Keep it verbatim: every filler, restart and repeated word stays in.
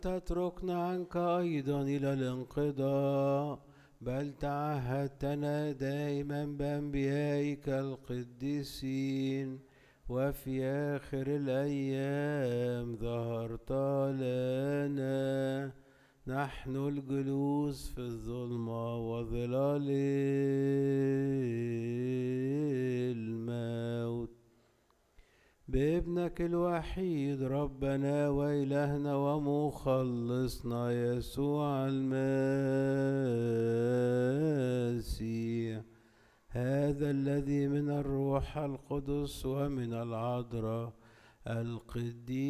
تتركنا عنك أيضا إلى الانقضاء، بل تعهدتنا دائما بأنبيائك القديسين، وفي آخر الأيام ظهرت لنا نحن الجلوس في الظلمة وظلال الموت بابنك الوحيد ربنا وإلهنا ومخلصنا يسوع المسيح، هذا الذي من الروح القدس ومن العذراء القديس